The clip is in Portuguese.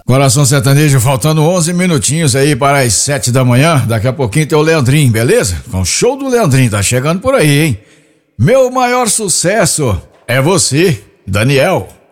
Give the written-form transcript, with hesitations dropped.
Coração Sertanejo, faltando 11 minutinhos aí para as 7 da manhã. Daqui a pouquinho tem o Leandrinho, beleza? Com o show do Leandrinho, tá chegando por aí, hein? Meu maior sucesso é você, Daniel.